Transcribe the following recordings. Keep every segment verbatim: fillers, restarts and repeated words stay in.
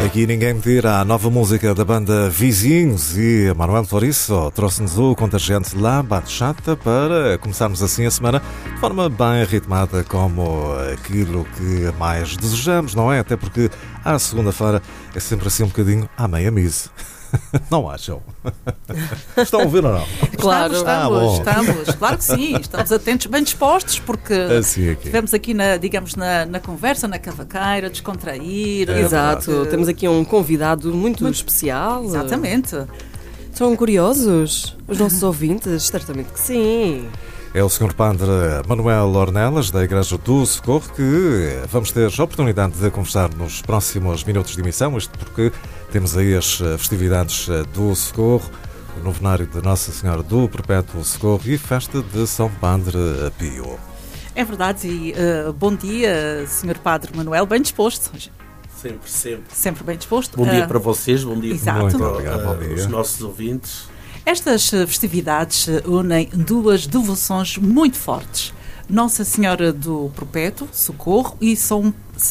Aqui ninguém me tira a nova música da banda Vizinhos e Manuel Floriço trouxe-nos o contagiante La Bachata para começarmos assim a semana de forma bem ritmada, como aquilo que mais desejamos, não é? Até porque à segunda-feira é sempre assim um bocadinho à meia mise. Não acham? Estão a ouvir ou não? Claro, estamos, ah, estamos, claro que sim, estamos atentos, bem dispostos, porque assim aqui. Estivemos aqui, na, digamos, na, na conversa, na cavaqueira, descontrair. É Exato, porque... temos aqui um convidado muito, muito especial. Exatamente. São curiosos os nossos ouvintes? Certamente que sim. É o senhor Padre Manuel Ornelas, da Igreja do Socorro, que vamos ter a oportunidade de conversar nos próximos minutos de emissão, isto porque temos aí as festividades do Socorro, o novenário de Nossa Senhora do Perpétuo Socorro e festa de São Padre Pio. É verdade, e uh, bom dia, senhor Padre Manuel, bem disposto. Sempre, sempre. Sempre bem disposto. Bom dia uh, para vocês, bom dia exato. para obrigado, bom dia. os nossos ouvintes. Estas festividades unem duas devoções muito fortes. Nossa Senhora do Perpétuo Socorro e, São,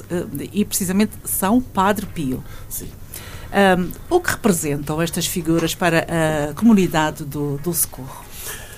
e precisamente São Padre Pio. Sim. Um, o que representam estas figuras para a comunidade do, do Socorro?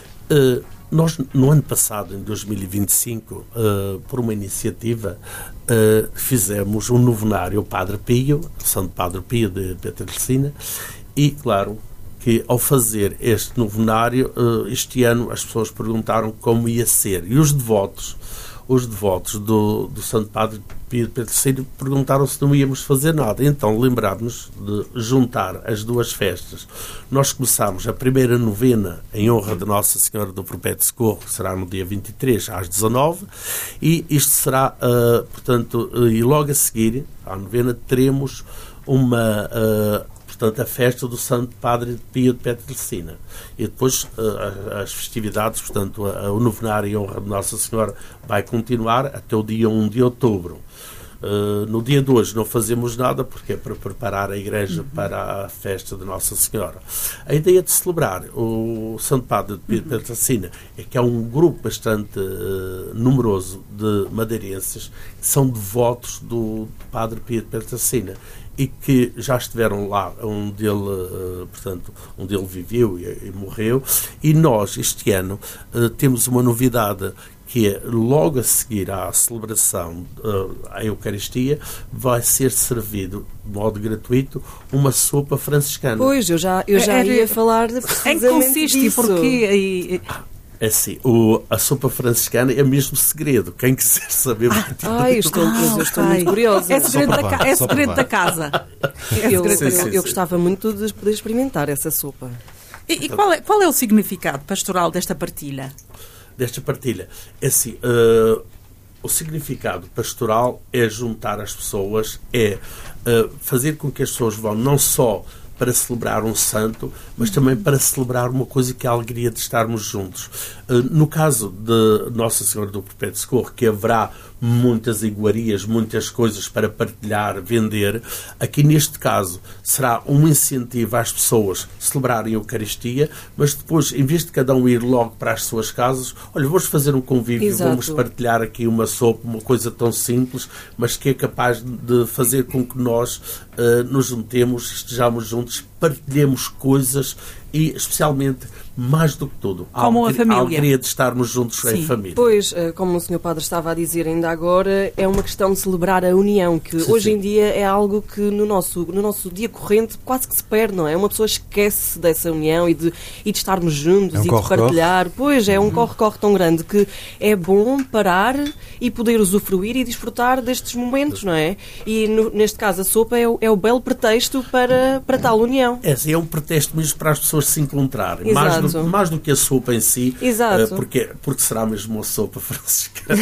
Uh, nós, no ano passado, em dois mil e vinte e cinco, uh, por uma iniciativa, uh, fizemos um novenário ao Padre Pio, Santo Padre Pio de Petricina, e, claro, que ao fazer este novenário, este ano as pessoas perguntaram como ia ser. E os devotos, os devotos do, do Santo Padre Pio de Petricina perguntaram se não íamos fazer nada. Então lembrámos de juntar as duas festas. Nós começámos a primeira novena em honra de Nossa Senhora do Perpétuo Socorro, que será no dia vinte e três às dezanove, e isto será, uh, portanto, uh, e logo a seguir, à novena, teremos uma... Uh, portanto, a festa do Santo Padre Pio de Petricina. E depois uh, as festividades, portanto, a, a, o novenário em honra de Nossa Senhora vai continuar até o dia primeiro de outubro. Uh, no dia de hoje não fazemos nada, porque é para preparar a igreja uhum. para a festa de Nossa Senhora. A ideia de celebrar o Santo Padre Pio de Petricina é que há um grupo bastante uh, numeroso de madeirenses que são devotos do, do Padre Pio de Petricina e que já estiveram lá onde ele, uh, portanto, onde ele viveu e, e morreu. E nós, este ano, uh, temos uma novidade, que é, logo a seguir à celebração uh, à Eucaristia, vai ser servido, de modo gratuito, uma sopa franciscana. Pois, eu já, eu já Era, ia falar precisamente em que consiste disso. E porquê? E, É assim, o, a sopa franciscana é mesmo segredo. Quem quiser saber... Ah, ai, estou, ah, eu estou muito curiosa. É segredo, da, ca- é segredo da casa. É eu, segredo eu, da casa. eu gostava muito de poder experimentar essa sopa. E, e qual, é, qual é o significado pastoral desta partilha? Desta partilha? É assim, uh, o significado pastoral é juntar as pessoas, é uh, fazer com que as pessoas vão não só para celebrar um santo, mas também para celebrar uma coisa que é a alegria de estarmos juntos. No caso de Nossa Senhora do Perpétuo Socorro, que haverá muitas iguarias, muitas coisas para partilhar, vender, aqui neste caso será um incentivo às pessoas celebrarem a Eucaristia, mas depois, em vez de cada um ir logo para as suas casas, olha, vamos fazer um convívio, Exato. Vamos partilhar aqui uma sopa, uma coisa tão simples, mas que é capaz de fazer com que nós uh, nos juntemos, estejamos juntos, partilhemos coisas e, especialmente, mais do que tudo, como a, a família. A alegria de estarmos juntos Sim. em família. Pois, como o senhor Padre estava a dizer ainda agora, é uma questão de celebrar a união, que sim, hoje sim. em dia é algo que no nosso, no nosso dia corrente quase que se perde, não é? Uma pessoa esquece dessa união e de, e de estarmos juntos é um e corre, de partilhar. Corre. Pois, é um corre-corre tão grande que é bom parar e poder usufruir e desfrutar destes momentos, não é? E no, neste caso a sopa é o, é o belo pretexto para, para tal união. É, é um pretexto mesmo para as pessoas se encontrarem, Exato. mais do, mais do que a sopa em si, Exato. uh, porque, porque será mesmo uma sopa franciscana.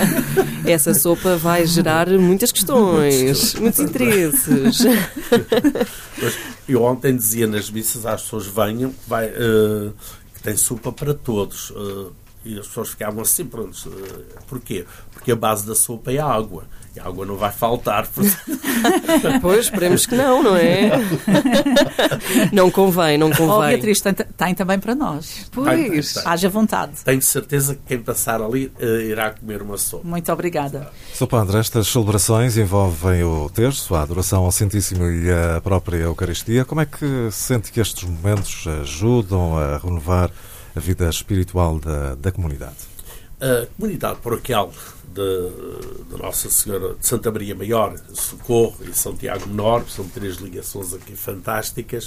Essa sopa vai gerar muitas questões, muitos interesses. Eu ontem dizia nas missas às pessoas: venham, vai, uh, que tem sopa para todos. Uh, E as pessoas ficavam assim, pronto. Porquê? Porque a base da sopa é a água. E a água não vai faltar. Pois, esperemos que não, não é? Não convém, não convém. Oh, Beatriz, tem, tem também para nós. Pois. Haja vontade. Tenho certeza que quem passar ali uh, irá comer uma sopa. Muito obrigada. Sr. Padre, estas celebrações envolvem o terço, a adoração ao Santíssimo e a própria Eucaristia. Como é que sente que estes momentos ajudam a renovar a vida espiritual da, da comunidade? A comunidade paroquial de, de Nossa Senhora de Santa Maria Maior, Socorro e São Tiago Menor, são três ligações aqui fantásticas,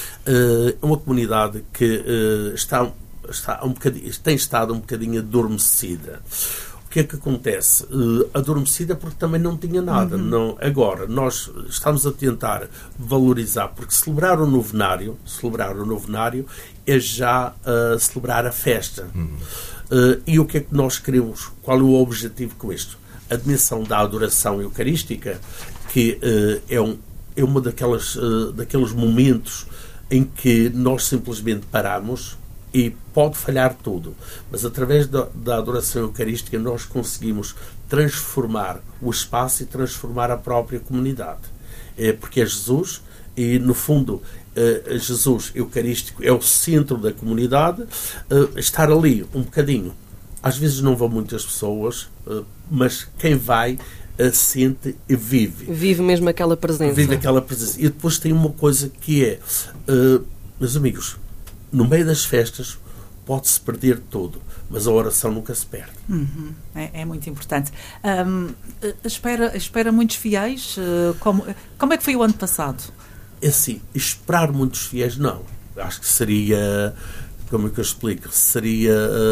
é uma comunidade que está, está um bocadinho, tem estado um bocadinho adormecida. O que é que acontece? Uh, adormecida porque também não tinha nada. Uhum. Não, agora, nós estamos a tentar valorizar, porque celebrar o novenário, celebrar o novenário é já uh, celebrar a festa. Uhum. Uh, e o que é que nós queremos? Qual é o objetivo com isto? A dimensão da adoração eucarística, que uh, é, um, é uma daquelas, uh, daqueles momentos em que nós simplesmente paramos. E pode falhar tudo, mas através da, da adoração eucarística nós conseguimos transformar o espaço e transformar a própria comunidade. É porque é Jesus, e no fundo é, Jesus eucarístico é o centro da comunidade. É, estar ali um bocadinho, às vezes não vão muitas pessoas, é, mas quem vai é, sente e vive. Vive mesmo aquela presença. Vive aquela presença. E depois tem uma coisa que é, é meus amigos, no meio das festas pode-se perder tudo, mas a oração nunca se perde. Uhum. É, é muito importante. Um, espera, espera muitos fiéis? Como, como é que foi o ano passado? É assim, esperar muitos fiéis, não. Acho que seria, como é que eu explico? Seria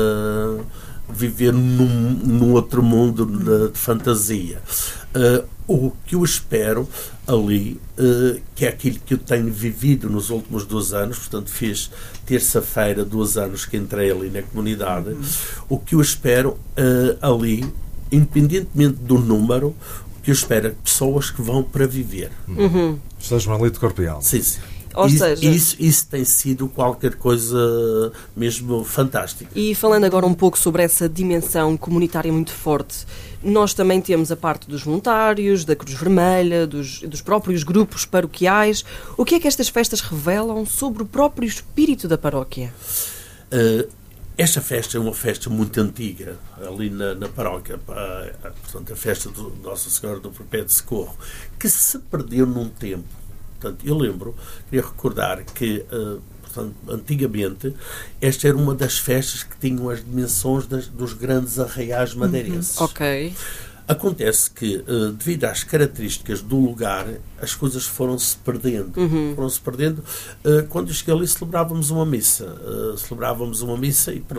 uh, viver num, num outro mundo de, de fantasia. Uh, o que eu espero ali, uh, que é aquilo que eu tenho vivido nos últimos dois anos, portanto fiz terça-feira dois anos que entrei ali na comunidade, uhum. O que eu espero uh, ali, independentemente do número, o que eu espero é pessoas que vão para viver. Uhum. Estejam ali de corpo e alma. Sim, sim. Ou isso, seja... isso, isso tem sido qualquer coisa mesmo fantástica. E falando agora um pouco sobre essa dimensão comunitária muito forte, nós também temos a parte dos voluntários, da Cruz Vermelha, dos, dos próprios grupos paroquiais. O que é que estas festas revelam sobre o próprio espírito da paróquia? Uh, esta festa é uma festa muito antiga, ali na, na paróquia, uh, portanto, a festa de Nossa Senhora do Perpétuo Socorro, que se perdeu num tempo. Portanto, eu lembro, queria recordar que, uh, portanto, antigamente, esta era uma das festas que tinham as dimensões das, dos grandes arraiais madeirenses. Uhum. Ok. Acontece que, uh, devido às características do lugar, as coisas foram-se perdendo. Uhum. Foram-se perdendo. Uh, quando eu cheguei ali, celebrávamos uma missa. Uh, celebrávamos uma missa e